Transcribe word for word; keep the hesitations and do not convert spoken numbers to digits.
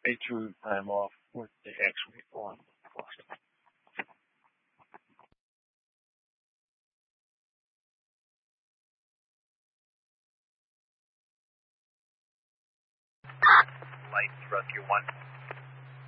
a true time off with the X-ray on cluster. Light rescue one.